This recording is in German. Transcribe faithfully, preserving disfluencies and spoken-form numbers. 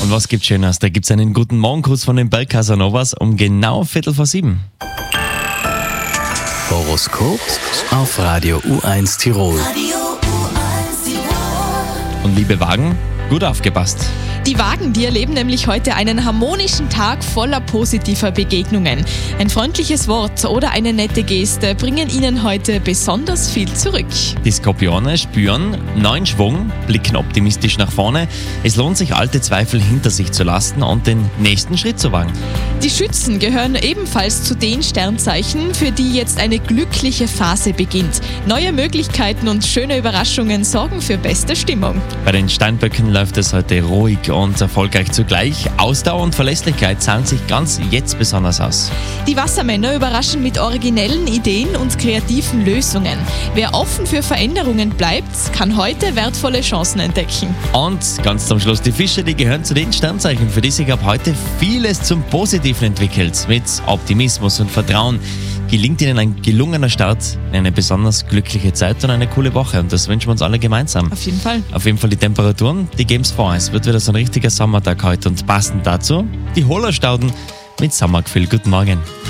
Und was gibt's Schönes? Da gibt's einen guten Morgenkuss von den Bergcasanovas um genau Viertel vor sieben. Horoskop auf Radio U eins Tirol. Und liebe Wagen, gut aufgepasst. Die Wagen, die erleben nämlich heute einen harmonischen Tag voller positiver Begegnungen. Ein freundliches Wort oder eine nette Geste bringen Ihnen heute besonders viel zurück. Die Skorpione spüren neuen Schwung, blicken optimistisch nach vorne. Es lohnt sich, alte Zweifel hinter sich zu lassen und den nächsten Schritt zu wagen. Die Schützen gehören ebenfalls zu den Sternzeichen, für die jetzt eine glückliche Phase beginnt. Neue Möglichkeiten und schöne Überraschungen sorgen für beste Stimmung. Bei den Steinböcken läuft es heute ruhig und erfolgreich zugleich. Ausdauer und Verlässlichkeit zahlen sich ganz jetzt besonders aus. Die Wassermänner überraschen mit originellen Ideen und kreativen Lösungen. Wer offen für Veränderungen bleibt, kann heute wertvolle Chancen entdecken. Und ganz zum Schluss die Fische, die gehören zu den Sternzeichen, für die sich ab heute vieles zum Positiven entwickelt. Mit Optimismus und Vertrauen gelingt Ihnen ein gelungener Start in eine besonders glückliche Zeit und eine coole Woche. Und das wünschen wir uns alle gemeinsam. Auf jeden Fall. Auf jeden Fall die Temperaturen, die geben es vor. Es wird wieder so ein richtiger Sommertag heute. Und passend dazu die Hohlerstauden mit Sommergefühl. Guten Morgen.